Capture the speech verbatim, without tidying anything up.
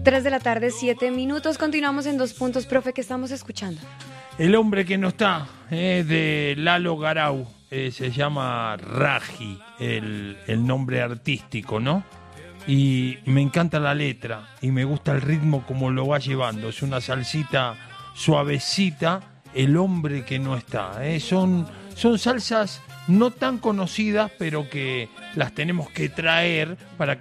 tres de la tarde, siete minutos. Continuamos en Dos Puntos, profe, ¿qué estamos escuchando? El hombre que no está, eh, de Lalo Garau, eh, se llama Raji, el, el nombre artístico, ¿no? Y me encanta la letra y me gusta el ritmo como lo va llevando. Es una salsita suavecita, el hombre que no está. ¿eh? Son, son salsas no tan conocidas, pero que las tenemos que traer para que